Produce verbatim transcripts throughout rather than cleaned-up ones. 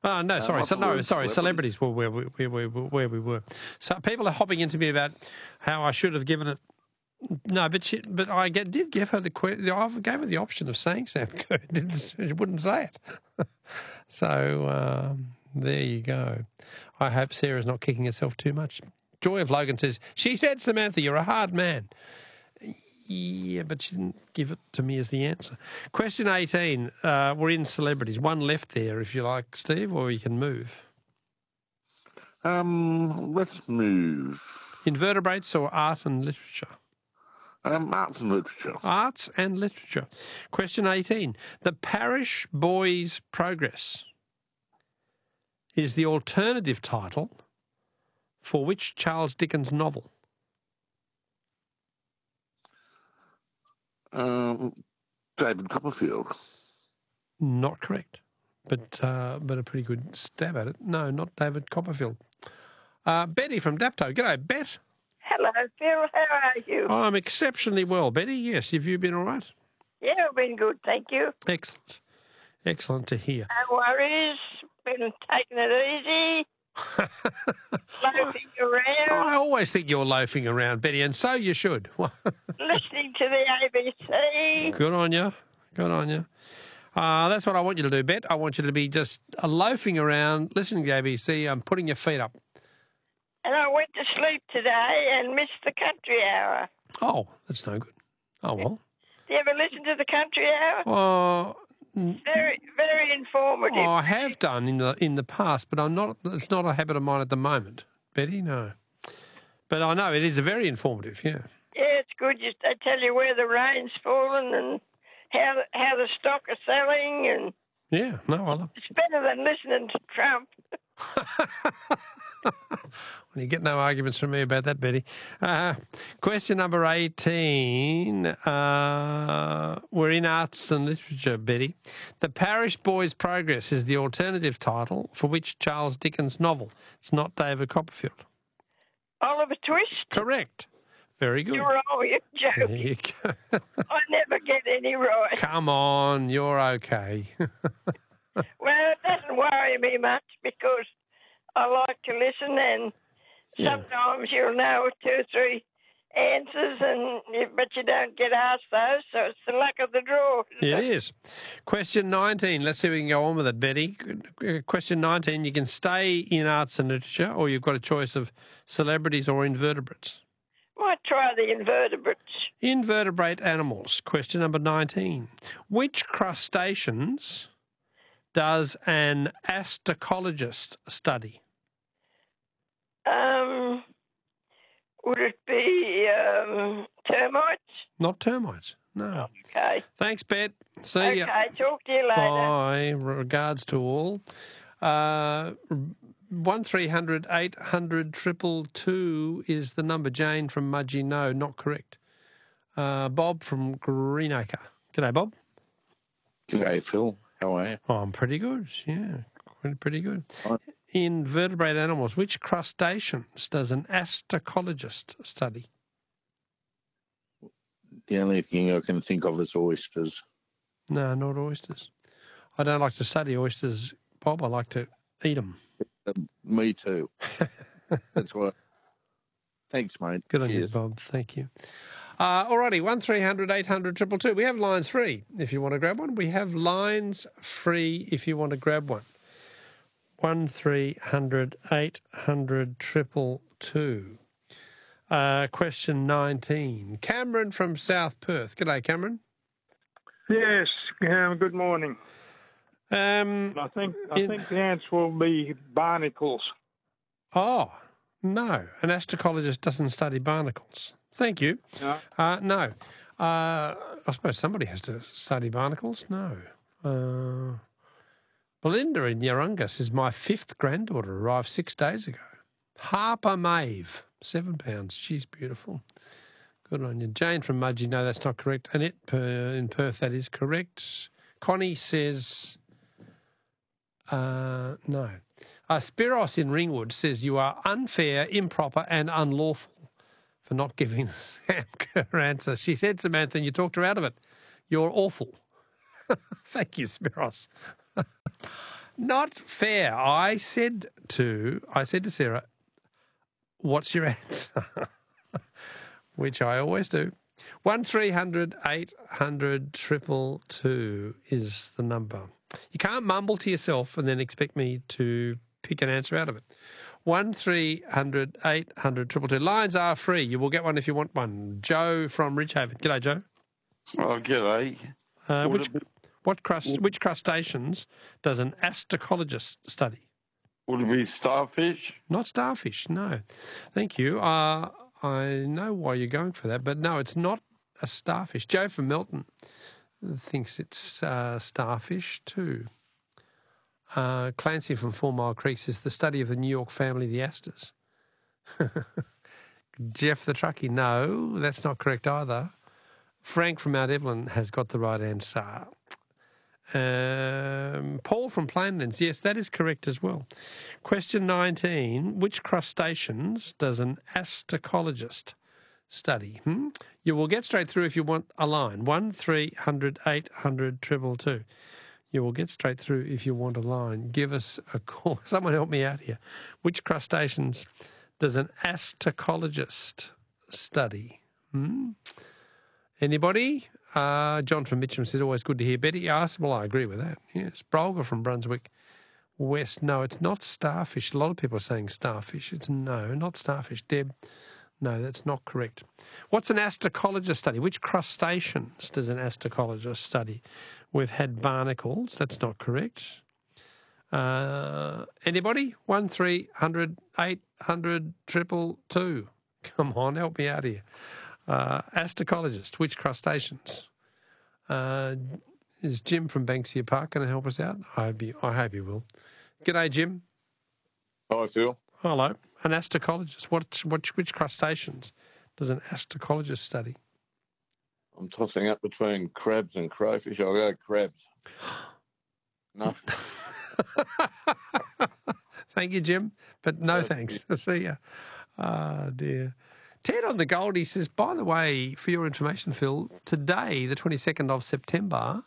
Oh, no, sorry. Um, So, no, sorry. celebrities. Celebrities were where we, where, we, where we were. So people are hopping into me about how I should have given it. No, but she, but I get, did give her the que- I gave her the option of saying Sam Kerr. She wouldn't say it. So um, there you go. I hope Sarah's not kicking herself too much. Joy of Logan says, she said, Samantha, you're a hard man. Yeah, but she didn't give it to me as the answer. Question eighteen. Uh, we're in celebrities. One left there, if you like, Steve, or you can move. Um, let's move. Invertebrates or art and literature? Um, arts and literature. Arts and literature. Question eighteen. The Parish Boys' Progress is the alternative title for which Charles Dickens novel? Um, David Copperfield. Not correct, but uh, but a pretty good stab at it. No, not David Copperfield. Uh, Betty from Dapto. G'day, Bet. Hello, Phil. How are you? I'm exceptionally well, Betty. Yes, have you been all right? Yeah, I've been good, thank you. Excellent. Excellent to hear. No worries. Been taking it easy. Loafing around. I always think you're loafing around, Betty, and so you should. Listening to the A B C. Good on you. Good on you. Uh, that's what I want you to do, Bet. I want you to be just uh, loafing around, listening to the A B C, and um, putting your feet up. And I went to sleep today and missed the country hour. Oh, that's no good. Oh, well. Do you ever listen to the country hour? Oh, Very, very informative. oh, I have done in the in the past, but I'm not. It's not a habit of mine at the moment, Betty. No, but I know it is a very informative. Yeah. Yeah, it's good. You, they tell you where the rain's fallen and how the, how the stock are selling, and Yeah. No, I love. it's better than listening to Trump. Well, you get no arguments from me about that, Betty. Uh, question number eighteen. Uh, we're in arts and literature, Betty. The Parish Boys' Progress is the alternative title for which Charles Dickens novel? It's not David Copperfield. Oliver Twist. Correct. Very good. You're wrong. You're There joking. you go. I never get any right. Come on, you're okay. Well, it doesn't worry me much because I like to listen, and Yeah. sometimes you'll know two or three answers, and but you don't get asked those, so it's the luck of the draw. It is. Question nineteen. Let's see if we can go on with it, Betty. Question nineteen. You can stay in arts and literature, or you've got a choice of celebrities or invertebrates. Might try the invertebrates. Invertebrate animals. Question number nineteen. Which crustaceans does an astacologist study? Um, would it be um, termites? Not termites. No. Okay. Thanks, Bet. See Okay, ya. talk to you later. Bye. Regards to all. Uh, one three hundred eight hundred triple two is the number. Jane from Mudgee. No, not correct. Uh, Bob from Greenacre. G'day, Bob. G'day, Phil. How are you? Oh, I'm pretty good. Yeah, pretty good. Fine. Invertebrate animals. Which crustaceans does an astacologist study? The only thing I can think of is oysters. No, not oysters. I don't like to study oysters, Bob. I like to eat them. Um, me too. That's why. Thanks, mate. Good on you, Cheers. Bob. Thank you. Uh, alrighty, one three hundred eight hundred two two. We have lines free if you want to grab one. We have lines free if you want to grab one. One three hundred eight hundred triple two. Uh, question nineteen. Cameron from South Perth. G'day, Cameron. Yes, um, good morning. Um, I think I in- think the answer will be barnacles. oh, no. An astacologist doesn't study barnacles. Thank you. No? Uh, no. Uh, I suppose somebody has to study barnacles. No. Uh, Belinda in Yarrunga says, my fifth granddaughter arrived six days ago. Harper Maeve, seven pounds. She's beautiful. Good on you. Jane from Mudgee, no, that's not correct. Annette per, in Perth, that is correct. Connie says, uh, no. Uh, Spiros in Ringwood says, you are unfair, improper and unlawful for not giving the Sam Kerr answer. She said, Samantha, and you talked her out of it. You're awful. Thank you, Spiros. Not fair. I said to I said to Sarah, what's your answer? Which I always do. One three hundred eight hundred triple two is the number. You can't mumble to yourself and then expect me to pick an answer out of it. One three hundred eight hundred triple two. Lines are free. You will get one if you want one. Joe from Ridgehaven. G'day, Joe. Oh, g'day. Uh, Would which it be- what crust, which crustaceans does an astacologist study? Would it be starfish? Not starfish, no. Thank you. Uh, I know why you're going for that, but no, it's not a starfish. Joe from Melton thinks it's uh, starfish too. Uh, Clancy from Four Mile Creek says the study of the New York family, the Astors. Jeff the Truckie, no, that's not correct either. Frank from Mount Evelyn has got the right answer. Um, Paul from Plainlands, yes, that is correct as well. Question nineteen, which crustaceans does an astacologist study? Hmm? You will get straight through if you want a line. One three hundred eight hundred triple two. You will get straight through if you want a line. Give us a call. Someone help me out here. Which crustaceans does an astacologist study? Hmm? Anybody? Uh, John from Mitcham says, always good to hear. Betty asks, well, I agree with that. Yes. Brolga from Brunswick West. No, it's not starfish. A lot of people are saying starfish. It's no, not starfish. Deb, no, that's not correct. What's an astacologist study? Which crustaceans does an astacologist study? We've had barnacles. That's not correct. Uh, anybody? One, three hundred, eight hundred, triple two. Come on, help me out here. Uh, astacologist, which crustaceans? Uh, is Jim from Banksia Park going to help us out? I hope, you, I hope he will. G'day, Jim. How I feel? Hello. An astacologist. What, what, which crustaceans does an astacologist study? I'm tossing up between crabs and crayfish. I'll go crabs. No. Thank you, Jim, but no thanks. See ya. Ah, dear. Ted on the Goldie says, by the way, for your information, Phil, today, the twenty-second of September,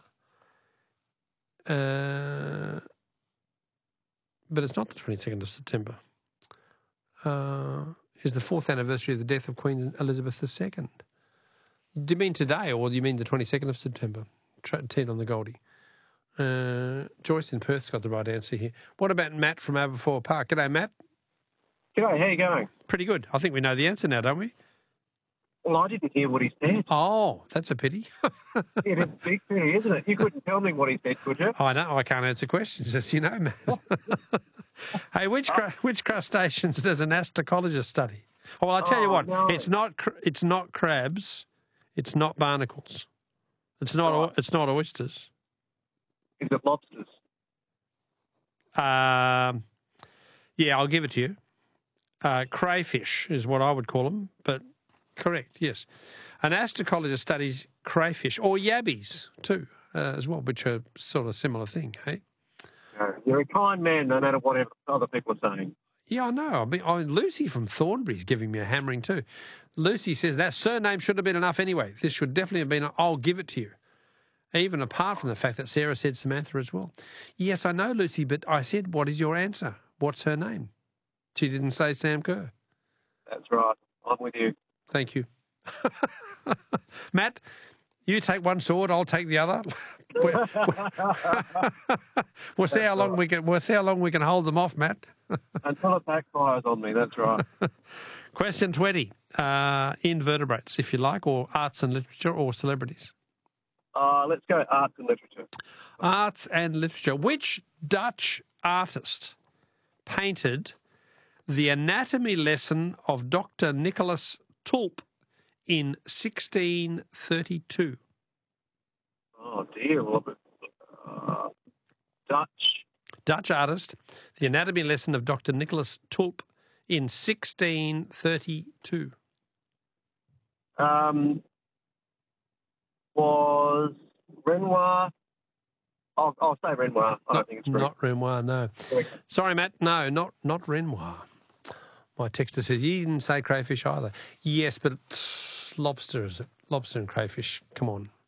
uh, but it's not the twenty-second of September, uh, is the fourth anniversary of the death of Queen Elizabeth the Second. Do you mean today, or do you mean the twenty-second of September? Ted on the Goldie. Uh, Joyce in Perth's got the right answer here. What about Matt from Aberfoyle Park? G'day, Matt. G'day, how you going? Pretty good. I think we know the answer now, don't we? Well, I didn't hear what he said. Oh, that's a pity. It is a big pity, isn't it? You couldn't tell me what he said, could you? I know. I can't answer questions, as you know, Matt. Hey, which cru- which crustaceans does an astacologist study? Oh, well, I'll tell you Oh, what. no. It's not. cr- It's not crabs. It's not barnacles. It's not. o- Right. It's not oysters. Is it lobsters? Um, yeah, I'll give it to you. Uh, crayfish is what I would call them, but correct, yes. An astacologist studies crayfish, or yabbies too, uh, as well, which are sort of similar thing, hey? No. You're a kind man, no matter what other people are saying. Yeah, I know. I mean, I, Lucy from Thornbury's giving me a hammering too. Lucy says that surname should have been enough anyway. This should definitely have been, a, I'll give it to you. Even apart from the fact that Sarah said Samantha as well. Yes, I know, Lucy, but I said, what is your answer? What's her name? She didn't say Sam Kerr. That's right. I'm with you. Thank you. Matt, you take one sword, I'll take the other. we'll, we'll see how long we can we'll see how long we can hold them off, Matt. Until it backfires on me, that's right. Question twenty. Uh, invertebrates, if you like, or arts and literature, or celebrities. Uh, let's go arts and literature. Arts and literature. Which Dutch artist painted the anatomy lesson of Doctor Nicholas Tulp in sixteen thirty-two? Oh, dear. Robert. Uh, Dutch. Dutch artist, the anatomy lesson of Doctor Nicholas Tulp in sixteen thirty-two. Um, was Renoir. I'll, I'll say Renoir. I Not, don't think it's correct. not Renoir, no. Sorry, Matt, no, not not Renoir. My texter says, you didn't say crayfish either. Yes, but it's lobster, is it? Lobster and crayfish, come on.